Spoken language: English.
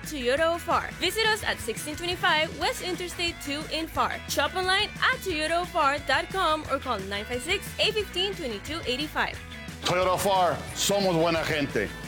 Toyota of FAR. Visit us at 1625 West Interstate 2 in FAR. Shop online at toyotaofar.com or call 956-815-2285. Toyota FAR, somos buena gente.